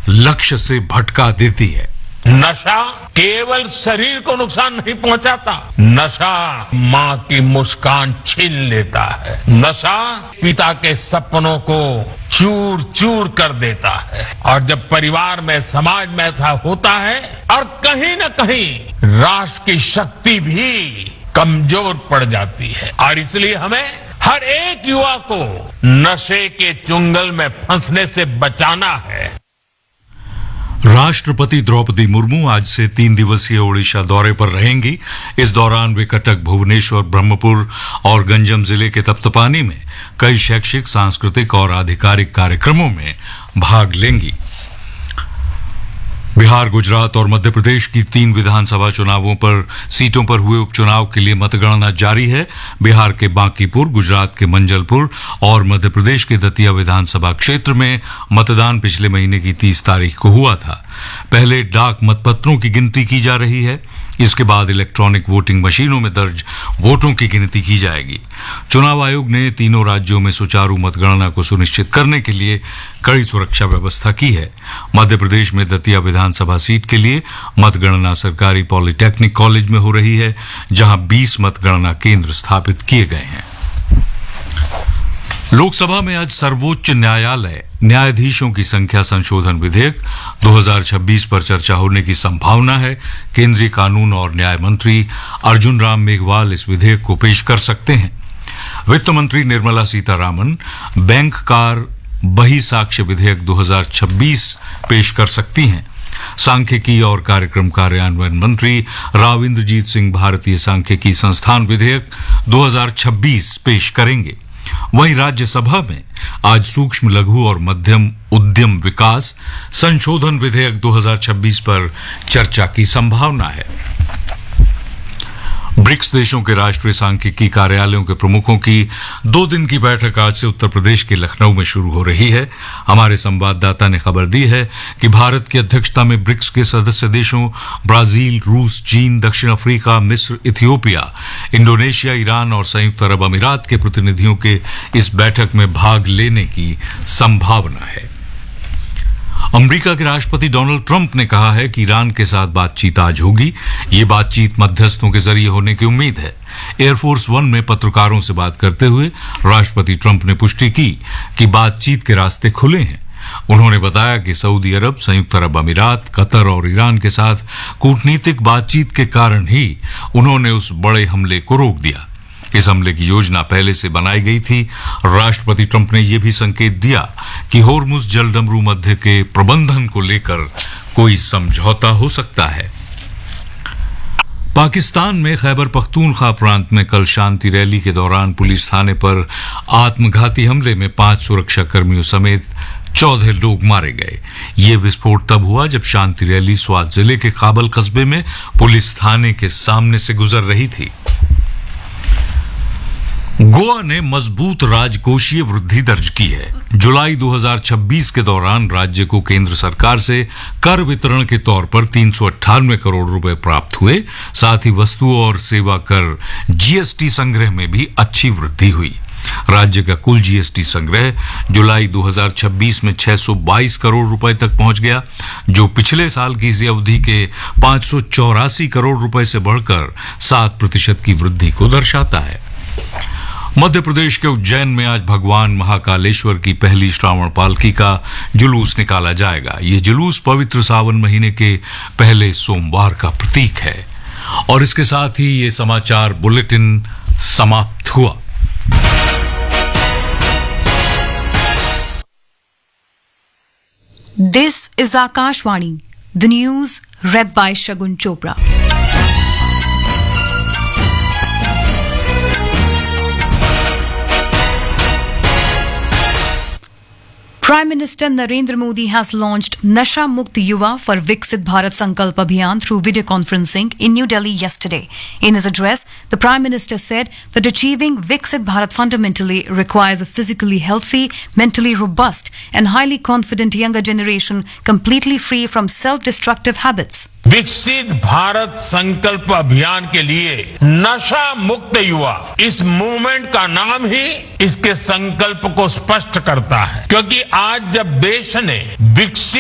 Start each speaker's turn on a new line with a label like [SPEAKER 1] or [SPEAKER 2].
[SPEAKER 1] लक्ष्य से भटका देती है।
[SPEAKER 2] नशा केवल शरीर को नुकसान नहीं पहुंचाता, नशा माँ की मुस्कान छीन लेता है, नशा पिता के सपनों को चूर चूर कर देता है। और जब परिवार में, समाज में ऐसा होता है और कहीं न कहीं राष्ट्र की शक्ति भी कमजोर पड़ जाती है। और इसलिए हमें हर एक युवा को नशे के चुंगल में फंसने से बचाना है।
[SPEAKER 1] राष्ट्रपति द्रौपदी मुर्मू आज से 3 दिवसीय ओडिशा दौरे पर रहेंगी। इस दौरान वे कटक, भुवनेश्वर, ब्रह्मपुर और गंजम जिले के तप्तपानी में कई शैक्षिक, सांस्कृतिक और आधिकारिक कार्यक्रमों में भाग लेंगी। बिहार, गुजरात और मध्य प्रदेश की 3 विधानसभा चुनावों पर सीटों पर हुए उपचुनाव के लिए मतगणना जारी है। बिहार के बांकीपुर, गुजरात के मंजलपुर और मध्य प्रदेश के दतिया विधानसभा क्षेत्र में मतदान पिछले महीने की 30 तारीख को हुआ था। पहले डाक मतपत्रों की गिनती की जा रही है, इसके बाद इलेक्ट्रॉनिक वोटिंग मशीनों में दर्ज वोटों की गिनती की जाएगी। चुनाव आयोग ने तीनों राज्यों में सुचारू मतगणना को सुनिश्चित करने के लिए कड़ी सुरक्षा व्यवस्था की है। मध्य प्रदेश में दतिया विधानसभा सीट के लिए मतगणना सरकारी पॉलिटेक्निक कॉलेज में हो रही है, जहां 20 मतगणना केंद्र स्थापित किए गए हैं। लोकसभा में आज सर्वोच्च न्यायालय न्यायाधीशों की संख्या संशोधन विधेयक 2026 पर चर्चा होने की संभावना है। केंद्रीय कानून और न्याय मंत्री अर्जुन राम मेघवाल इस विधेयक को पेश कर सकते हैं। वित्त मंत्री निर्मला सीतारामन बैंक कार बही साक्ष्य विधेयक 2026 पेश कर सकती हैं। सांख्यिकी और कार्यक्रम कार्यान्वयन मंत्री राव इंद्रजीत सिंह भारतीय सांख्यिकी संस्थान विधेयक 2026 पेश करेंगे। वहीं राज्यसभा में आज सूक्ष्म, लघु और मध्यम उद्यम विकास संशोधन विधेयक 2026 पर चर्चा की संभावना है। ब्रिक्स देशों के राष्ट्रीय सांख्यिकी कार्यालयों के प्रमुखों की 2 दिन की बैठक आज से उत्तर प्रदेश के लखनऊ में शुरू हो रही है। हमारे संवाददाता ने खबर दी है कि भारत की अध्यक्षता में ब्रिक्स के सदस्य देशों ब्राजील, रूस, चीन, दक्षिण अफ्रीका, मिस्र, इथियोपिया, इंडोनेशिया, ईरान और संयुक्त अरब अमीरात के प्रतिनिधियों के इस बैठक में भाग लेने की संभावना है। अमेरिका के राष्ट्रपति डोनाल्ड ट्रंप ने कहा है कि ईरान के साथ बातचीत आज होगी। ये बातचीत मध्यस्थों के जरिए होने की उम्मीद है। एयरफोर्स 1 में पत्रकारों से बात करते हुए राष्ट्रपति ट्रंप ने पुष्टि की कि बातचीत के रास्ते खुले हैं। उन्होंने बताया कि सऊदी अरब, संयुक्त अरब अमीरात, कतर और ईरान के साथ कूटनीतिक बातचीत के कारण ही उन्होंने उस बड़े हमले को रोक दिया। इस हमले की योजना पहले से बनाई गई थी। राष्ट्रपति ट्रंप ने यह भी संकेत दिया कि होर्मुज जलडमरू मध्य के प्रबंधन को लेकर कोई समझौता हो सकता है। पाकिस्तान में खैबर पख्तूनख्वा प्रांत में कल शांति रैली के दौरान पुलिस थाने पर आत्मघाती हमले में 5 सुरक्षा कर्मियों समेत 14 लोग मारे गए। ये विस्फोट तब हुआ जब शांति रैली स्वात जिले के काबल कस्बे में पुलिस थाने के सामने से गुजर रही थी। गोवा ने मजबूत राजकोषीय वृद्धि दर्ज की है। जुलाई 2026 के दौरान राज्य को केंद्र सरकार से कर वितरण के तौर पर 398 करोड़ रुपए प्राप्त हुए। साथ ही वस्तु और सेवा कर जीएसटी संग्रह में भी अच्छी वृद्धि हुई। राज्य का कुल जीएसटी संग्रह जुलाई 2026 में 622 करोड़ रुपए तक पहुंच गया, जो पिछले साल की इसी अवधि के 584 करोड़ रुपए से बढ़कर 7% की वृद्धि को दर्शाता है। मध्य प्रदेश के उज्जैन में आज भगवान महाकालेश्वर की पहली श्रावण पालकी का जुलूस निकाला जाएगा। यह जुलूस पवित्र सावन महीने के पहले सोमवार का प्रतीक है। और इसके साथ ही ये समाचार बुलेटिन समाप्त हुआ।
[SPEAKER 3] This is Akashvani, the news red bye Shagun Chopra. Prime Minister Narendra Modi has launched Nasha Mukt Yuva for Viksit Bharat Sankalp Abhiyan through video conferencing in New Delhi yesterday. In his address, the Prime Minister said that achieving Viksit Bharat fundamentally requires a physically healthy, mentally robust and highly confident younger generation completely free from self-destructive habits.
[SPEAKER 2] विकसित भारत संकल्प अभियान के लिए नशा मुक्त युवा, इस movement का नाम ही इसके संकल्प को स्पष्ट करता है। क्योंकि आज जब देश ने विकसित